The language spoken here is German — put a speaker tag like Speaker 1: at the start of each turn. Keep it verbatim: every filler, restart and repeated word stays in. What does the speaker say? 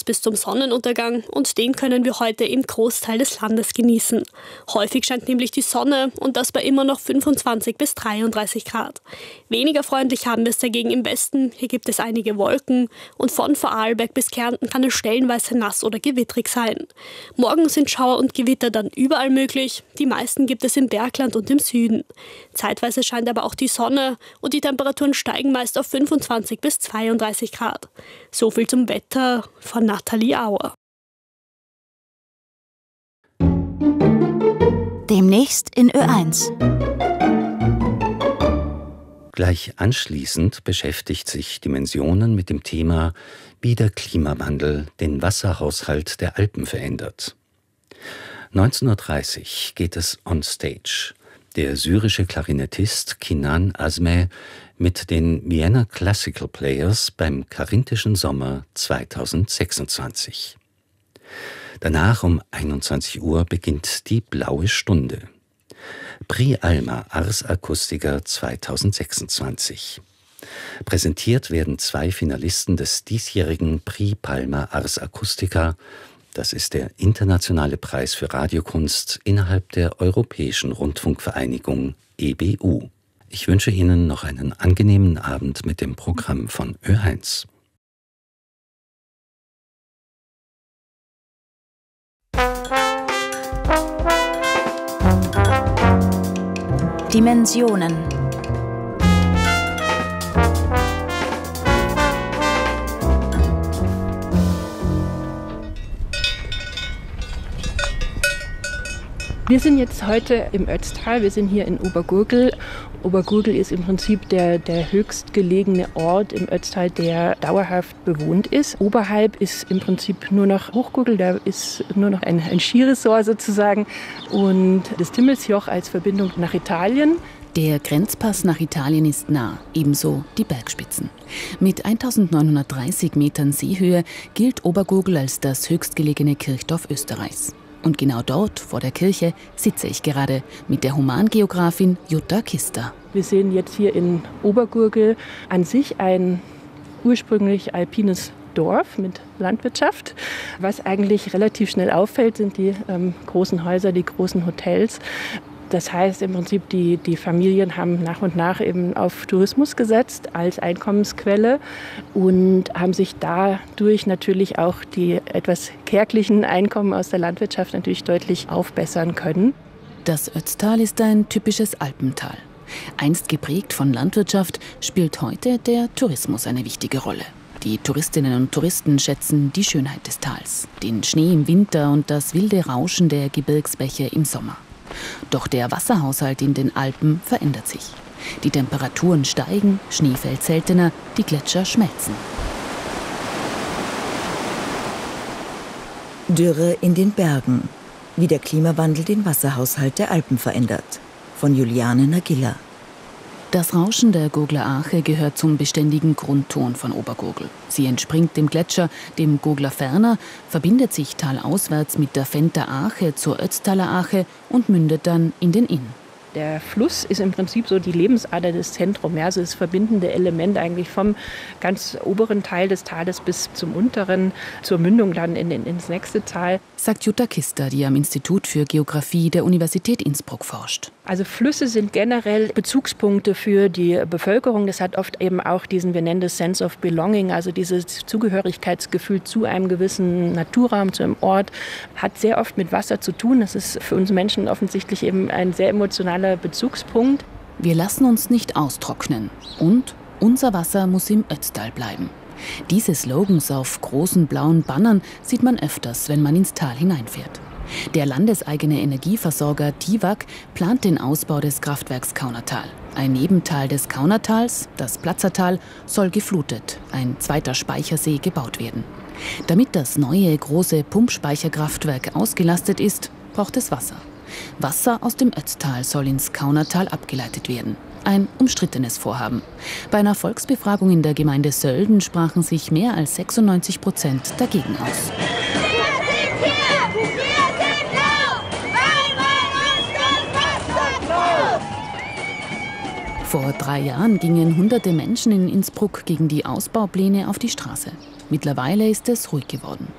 Speaker 1: bis zum Sonnenuntergang und den können wir heute im Großteil des Landes genießen. Häufig scheint nämlich die Sonne und das bei immer noch fünfundzwanzig bis dreiunddreißig Grad. Weniger freundlich haben wir es dagegen im Westen. Hier gibt es einige Wolken und von Vorarlberg bis Kärnten kann es stellenweise nass oder gewittrig sein. Morgen sind Schauer und Gewitter dann überall möglich. Die meisten gibt es im Bergland und im Süden. Zeitweise scheint aber auch die Sonne und die Temperaturen steigen meist auf fünfundzwanzig bis zweiunddreißig Grad. So viel zum Wetter von Nathalie Auer.
Speaker 2: Demnächst in Ö eins.
Speaker 3: Gleich anschließend beschäftigt sich Dimensionen mit dem Thema, wie der Klimawandel den Wasserhaushalt der Alpen verändert. neunzehn Uhr dreißig geht es on stage. Der syrische Klarinettist Kinan Azmeh mit den Vienna Classical Players beim Karinthischen Sommer zweitausendsechsundzwanzig. Danach um einundzwanzig Uhr beginnt die Blaue Stunde. Prix Alma Ars Acustica zweitausendsechsundzwanzig. Präsentiert werden zwei Finalisten des diesjährigen Prix Palma Ars Acustica. Das ist der internationale Preis für Radiokunst innerhalb der Europäischen Rundfunkvereinigung E B U. Ich wünsche Ihnen noch einen angenehmen Abend mit dem Programm von Ö eins.
Speaker 2: Dimensionen.
Speaker 4: Wir sind jetzt heute im Ötztal, wir sind hier in Obergurgl. Obergurgl ist im Prinzip der, der höchstgelegene Ort im Ötztal, der dauerhaft bewohnt ist. Oberhalb ist im Prinzip nur noch Hochgurgl, da ist nur noch ein, ein Skiresort sozusagen. Und das Timmelsjoch als Verbindung nach Italien.
Speaker 5: Der Grenzpass nach Italien ist nah, ebenso die Bergspitzen. Mit eintausendneunhundertdreißig Metern Seehöhe gilt Obergurgl als das höchstgelegene Kirchdorf Österreichs. Und genau dort, vor der Kirche, sitze ich gerade mit der Humangeografin Jutta Kister.
Speaker 4: Wir sehen jetzt hier in Obergurgl an sich ein ursprünglich alpines Dorf mit Landwirtschaft. Was eigentlich relativ schnell auffällt, sind die ähm, großen Häuser, die großen Hotels. Das heißt im Prinzip, die, die Familien haben nach und nach eben auf Tourismus gesetzt als Einkommensquelle und haben sich dadurch natürlich auch die etwas kärglichen Einkommen aus der Landwirtschaft natürlich deutlich aufbessern können.
Speaker 5: Das Ötztal ist ein typisches Alpental. Einst geprägt von Landwirtschaft, spielt heute der Tourismus eine wichtige Rolle. Die Touristinnen und Touristen schätzen die Schönheit des Tals, den Schnee im Winter und das wilde Rauschen der Gebirgsbäche im Sommer. Doch der Wasserhaushalt in den Alpen verändert sich. Die Temperaturen steigen, Schnee fällt seltener, die Gletscher schmelzen.
Speaker 6: Dürre in den Bergen. Wie der Klimawandel den Wasserhaushalt der Alpen verändert. Von Juliane Nagilla.
Speaker 5: Das Rauschen der Gurgler Ache gehört zum beständigen Grundton von Obergurgl. Sie entspringt dem Gletscher, dem Gurgler Ferner, verbindet sich talauswärts mit der Venter Ache zur Ötztaler Ache und mündet dann in den Inn.
Speaker 4: Der Fluss ist im Prinzip so die Lebensader des Zentrums, ja, also das verbindende Element eigentlich vom ganz oberen Teil des Tales bis zum unteren, zur Mündung dann in, in, ins nächste Tal.
Speaker 5: Sagt Jutta Kister, die am Institut für Geographie der Universität Innsbruck forscht.
Speaker 4: Also Flüsse sind generell Bezugspunkte für die Bevölkerung. Das hat oft eben auch diesen, wir nennen das Sense of Belonging, also dieses Zugehörigkeitsgefühl zu einem gewissen Naturraum, zu einem Ort, hat sehr oft mit Wasser zu tun. Das ist für uns Menschen offensichtlich eben ein sehr emotionaler Bezugspunkt.
Speaker 5: Wir lassen uns nicht austrocknen und unser Wasser muss im Ötztal bleiben. Diese Slogans auf großen blauen Bannern sieht man öfters, wenn man ins Tal hineinfährt. Der landeseigene Energieversorger TIWAG plant den Ausbau des Kraftwerks Kaunertal. Ein Nebental des Kaunertals, das Platzertal, soll geflutet, ein zweiter Speichersee gebaut werden. Damit das neue große Pumpspeicherkraftwerk ausgelastet ist, braucht es Wasser. Wasser aus dem Ötztal soll ins Kaunertal abgeleitet werden. Ein umstrittenes Vorhaben. Bei einer Volksbefragung in der Gemeinde Sölden sprachen sich mehr als sechsundneunzig Prozent dagegen aus. Vor drei Jahren gingen hunderte Menschen in Innsbruck gegen die Ausbaupläne auf die Straße. Mittlerweile ist es ruhig geworden.